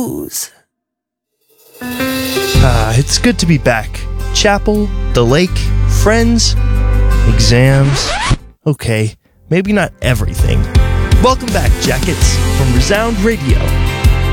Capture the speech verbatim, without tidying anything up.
blues. Ah, it's good to be back. Chapel, the lake, friends, exams. Okay, maybe not everything. Welcome back, Jackets, from Resound Radio.